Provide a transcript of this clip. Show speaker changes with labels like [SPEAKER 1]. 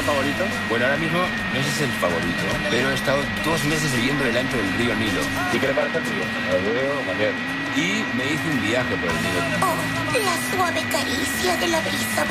[SPEAKER 1] favorito?
[SPEAKER 2] Bueno, ahora mismo no sé si es el favorito, pero he estado 2 meses viviendo delante del río Nilo.
[SPEAKER 1] ¿Y qué le parece el río? El río, Manuel.
[SPEAKER 2] Y me hice un viaje por el Nilo.
[SPEAKER 3] Oh, la suave caricia de la brisa